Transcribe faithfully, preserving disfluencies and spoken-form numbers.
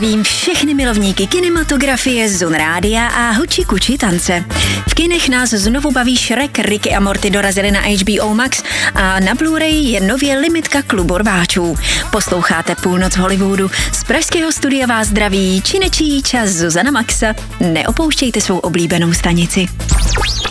Vím všechny milovníky kinematografie, Zun Rádia a huči kuči tance. V kinech nás znovu baví Shrek, Ricky a Morty dorazili na H B O Max a na Blu-ray je nově limitka klubu rváčů. Posloucháte Půlnoc v Hollywoodu. Z pražského studia vás zdraví činečí čas Zuzana Maxa. Neopouštějte svou oblíbenou stanici.